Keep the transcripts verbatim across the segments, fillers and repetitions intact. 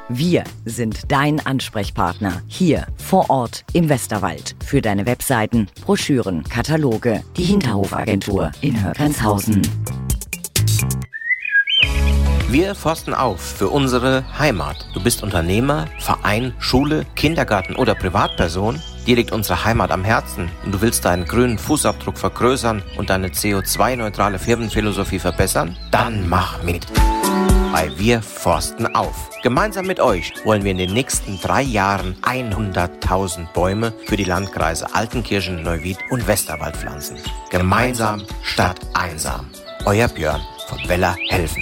Wir sind dein Ansprechpartner hier vor Ort im Westerwald für deine Webseiten, Broschüren, Kataloge. Die Hinterhofagentur in Hörgrenzhausen. Wir forsten auf für unsere Heimat. Du bist Unternehmer, Verein, Schule, Kindergarten oder Privatperson? Dir liegt unsere Heimat am Herzen und du willst deinen grünen Fußabdruck vergrößern und deine C O zwei neutrale Firmenphilosophie verbessern? Dann mach mit bei Wir forsten auf. Gemeinsam mit euch wollen wir in den nächsten drei Jahren hunderttausend Bäume für die Landkreise Altenkirchen, Neuwied und Westerwald pflanzen. Gemeinsam statt einsam. Euer Björn von Weller helfen.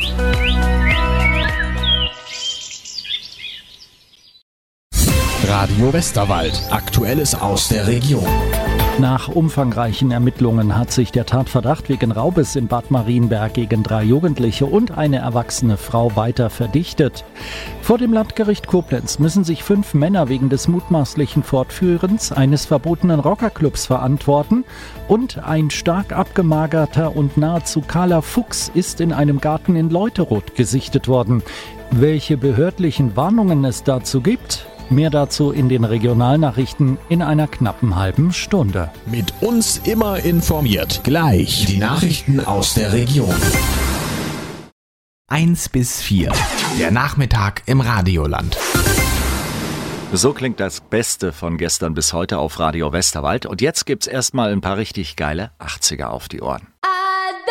Radio Westerwald. Aktuelles aus der Region. Nach umfangreichen Ermittlungen hat sich der Tatverdacht wegen Raubes in Bad Marienberg gegen drei Jugendliche und eine erwachsene Frau weiter verdichtet. Vor dem Landgericht Koblenz müssen sich fünf Männer wegen des mutmaßlichen Fortführens eines verbotenen Rockerclubs verantworten und ein stark abgemagerter und nahezu kahler Fuchs ist in einem Garten in Leuteroth gesichtet worden. Welche behördlichen Warnungen es dazu gibt? Mehr dazu in den Regionalnachrichten in einer knappen halben Stunde. Mit uns immer informiert. Gleich die Nachrichten aus der Region. eins bis vier. Der Nachmittag im Radioland. So klingt das Beste von gestern bis heute auf Radio Westerwald. Und jetzt gibt's erstmal ein paar richtig geile achtziger auf die Ohren.